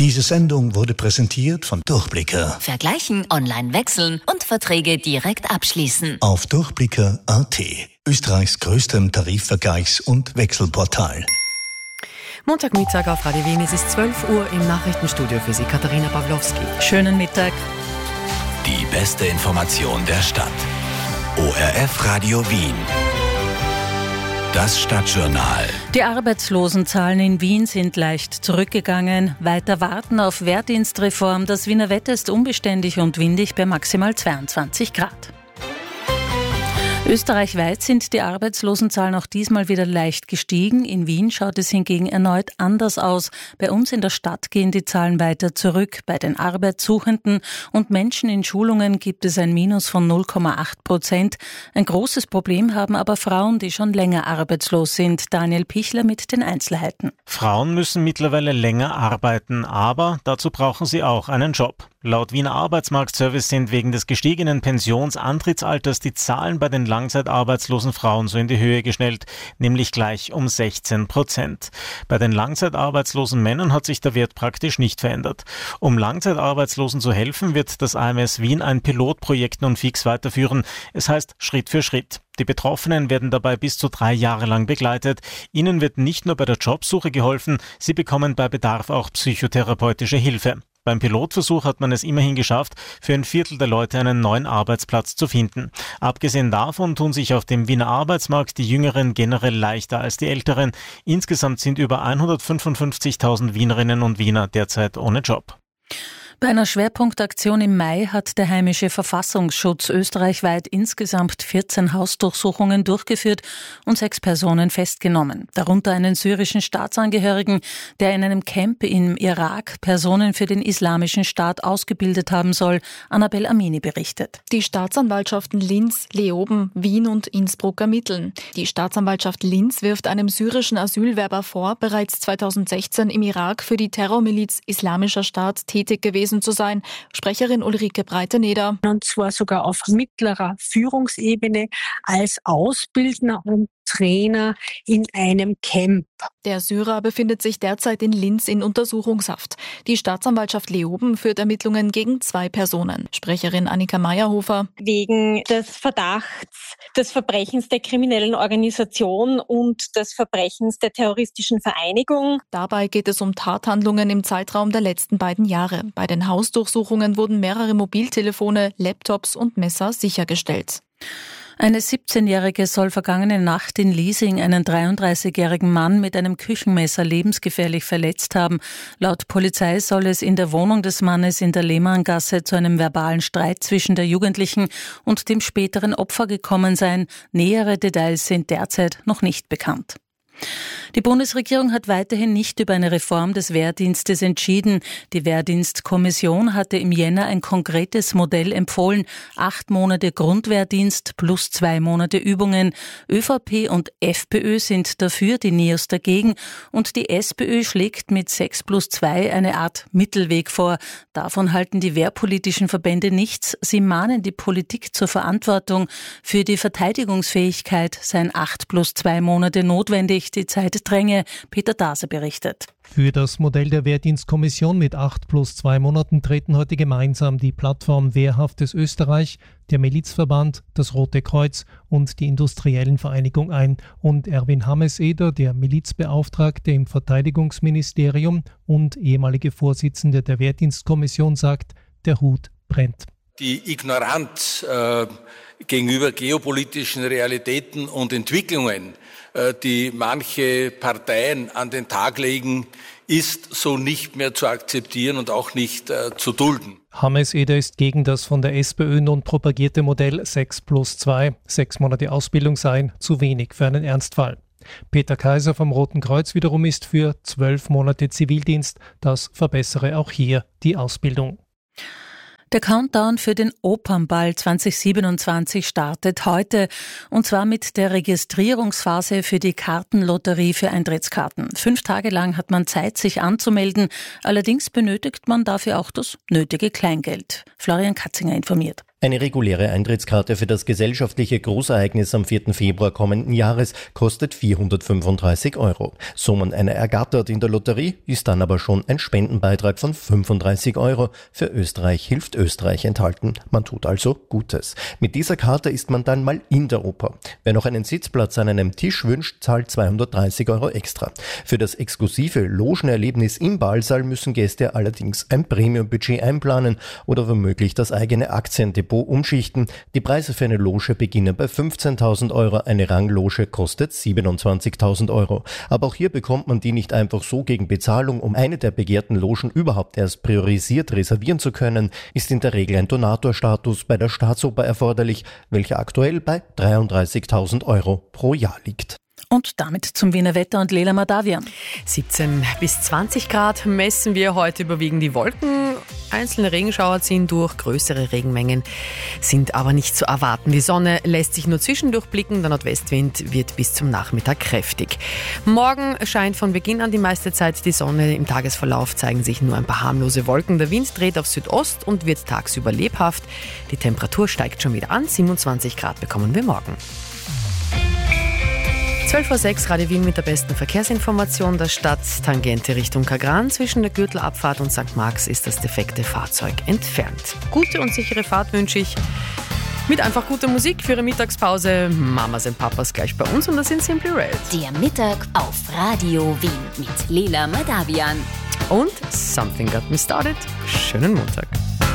Diese Sendung wurde präsentiert von Durchblicker. Vergleichen, online wechseln und Verträge direkt abschließen. Auf Durchblicker.at, Österreichs größtem Tarifvergleichs- und Wechselportal. Montagmittag auf Radio Wien, es ist 12 Uhr im Nachrichtenstudio für Sie, Katharina Pawlowski. Schönen Mittag. Die beste Information der Stadt. ORF Radio Wien. Das Stadtjournal. Die Arbeitslosenzahlen in Wien sind leicht zurückgegangen. Weiter warten auf Wehrdienstreform. Das Wiener Wetter ist unbeständig und windig bei maximal 22 Grad. Österreichweit sind die Arbeitslosenzahlen auch diesmal wieder leicht gestiegen. In Wien schaut es hingegen erneut anders aus. Bei uns in der Stadt gehen die Zahlen weiter zurück. Bei den Arbeitssuchenden und Menschen in Schulungen gibt es ein Minus von 0,8%. Ein großes Problem haben aber Frauen, die schon länger arbeitslos sind. Daniel Pichler mit den Einzelheiten. Frauen müssen mittlerweile länger arbeiten, aber dazu brauchen sie auch einen Job. Laut Wiener Arbeitsmarktservice sind wegen des gestiegenen Pensionsantrittsalters die Zahlen bei den langzeitarbeitslosen Frauen so in die Höhe geschnellt, nämlich gleich um 16%. Bei den langzeitarbeitslosen Männern hat sich der Wert praktisch nicht verändert. Um Langzeitarbeitslosen zu helfen, wird das AMS Wien ein Pilotprojekt nun fix weiterführen. Es heißt Schritt für Schritt. Die Betroffenen werden dabei bis zu 3 Jahre lang begleitet. Ihnen wird nicht nur bei der Jobsuche geholfen, sie bekommen bei Bedarf auch psychotherapeutische Hilfe. Beim Pilotversuch hat man es immerhin geschafft, für ein Viertel der Leute einen neuen Arbeitsplatz zu finden. Abgesehen davon tun sich auf dem Wiener Arbeitsmarkt die Jüngeren generell leichter als die Älteren. Insgesamt sind über 155.000 Wienerinnen und Wiener derzeit ohne Job. Bei einer Schwerpunktaktion im Mai hat der heimische Verfassungsschutz österreichweit insgesamt 14 Hausdurchsuchungen durchgeführt und 6 Personen festgenommen. Darunter einen syrischen Staatsangehörigen, der in einem Camp im Irak Personen für den Islamischen Staat ausgebildet haben soll. Annabel Amini berichtet. Die Staatsanwaltschaften Linz, Leoben, Wien und Innsbruck ermitteln. Die Staatsanwaltschaft Linz wirft einem syrischen Asylwerber vor, bereits 2016 im Irak für die Terrormiliz Islamischer Staat tätig gewesen zu sein. Sprecherin Ulrike Breiteneder. Und zwar sogar auf mittlerer Führungsebene als Ausbildner und Trainer in einem Camp. Der Syrer befindet sich derzeit in Linz in Untersuchungshaft. Die Staatsanwaltschaft Leoben führt Ermittlungen gegen 2 Personen. Sprecherin Annika Meyerhofer. Wegen des Verdachts des Verbrechens der kriminellen Organisation und des Verbrechens der terroristischen Vereinigung. Dabei geht es um Tathandlungen im Zeitraum der letzten 2 Jahre. Bei den Hausdurchsuchungen wurden mehrere Mobiltelefone, Laptops und Messer sichergestellt. Eine 17-Jährige soll vergangene Nacht in Liesing einen 33-jährigen Mann mit einem Küchenmesser lebensgefährlich verletzt haben. Laut Polizei soll es in der Wohnung des Mannes in der Lehmanngasse zu einem verbalen Streit zwischen der Jugendlichen und dem späteren Opfer gekommen sein. Nähere Details sind derzeit noch nicht bekannt. Die Bundesregierung hat weiterhin nicht über eine Reform des Wehrdienstes entschieden. Die Wehrdienstkommission hatte im Jänner ein konkretes Modell empfohlen. 8 Monate Grundwehrdienst plus 2 Monate Übungen. ÖVP und FPÖ sind dafür, die NEOS dagegen. Und die SPÖ schlägt mit 6+2 eine Art Mittelweg vor. Davon halten die wehrpolitischen Verbände nichts. Sie mahnen die Politik zur Verantwortung. Für die Verteidigungsfähigkeit seien 8+2 Monate notwendig. Die Zeit dränge. Peter Dase berichtet. Für das Modell der Wehrdienstkommission mit 8+2 Monaten treten heute gemeinsam die Plattform Wehrhaftes Österreich, der Milizverband, das Rote Kreuz und die Industriellen Vereinigung ein. Und Erwin Hammes-Eder, der Milizbeauftragte im Verteidigungsministerium und ehemalige Vorsitzende der Wehrdienstkommission, sagt, der Hut brennt. Die Ignoranz gegenüber geopolitischen Realitäten und Entwicklungen, die manche Parteien an den Tag legen, ist so nicht mehr zu akzeptieren und auch nicht zu dulden. Hammes-Eder ist gegen das von der SPÖ nun propagierte Modell 6+2. 6 Monate Ausbildung seien zu wenig für einen Ernstfall. Peter Kaiser vom Roten Kreuz wiederum ist für 12 Monate Zivildienst. Das verbessere auch hier die Ausbildung. Der Countdown für den Opernball 2027 startet heute, und zwar mit der Registrierungsphase für die Kartenlotterie für Eintrittskarten. 5 Tage lang hat man Zeit, sich anzumelden. Allerdings benötigt man dafür auch das nötige Kleingeld. Florian Katzinger informiert. Eine reguläre Eintrittskarte für das gesellschaftliche Großereignis am 4. Februar kommenden Jahres kostet 435 €. So man eine ergattert in der Lotterie, ist dann aber schon ein Spendenbeitrag von 35 € für Österreich hilft Österreich enthalten. Man tut also Gutes. Mit dieser Karte ist man dann mal in der Oper. Wer noch einen Sitzplatz an einem Tisch wünscht, zahlt 230 € extra. Für das exklusive Logenerlebnis im Ballsaal müssen Gäste allerdings ein Premium-Budget einplanen oder womöglich das eigene Aktiendepot umschichten. Die Preise für eine Loge beginnen bei 15.000 €, eine Rangloge kostet 27.000 €. Aber auch hier bekommt man die nicht einfach so gegen Bezahlung. Um eine der begehrten Logen überhaupt erst priorisiert reservieren zu können, ist in der Regel ein Donatorstatus bei der Staatsoper erforderlich, welcher aktuell bei 33.000 € pro Jahr liegt. Und damit zum Wiener Wetter und Leila Madavian. 17 bis 20 Grad messen wir. Heute überwiegen die Wolken. Einzelne Regenschauer ziehen durch, größere Regenmengen sind aber nicht zu erwarten. Die Sonne lässt sich nur zwischendurch blicken, der Nordwestwind wird bis zum Nachmittag kräftig. Morgen scheint von Beginn an die meiste Zeit die Sonne. Im Tagesverlauf zeigen sich nur ein paar harmlose Wolken. Der Wind dreht auf Südost und wird tagsüber lebhaft. Die Temperatur steigt schon wieder an. 27 Grad bekommen wir morgen. 12:06 Uhr, Radio Wien mit der besten Verkehrsinformation der Stadt. Tangente Richtung Kagran. Zwischen der Gürtelabfahrt und St. Marx ist das defekte Fahrzeug entfernt. Gute und sichere Fahrt wünsche ich. Mit einfach guter Musik für Ihre Mittagspause. Mamas und Papas gleich bei uns und das sind Simply Red. Der Mittag auf Radio Wien mit Leila Madavian. Und Something Got Me Started. Schönen Montag.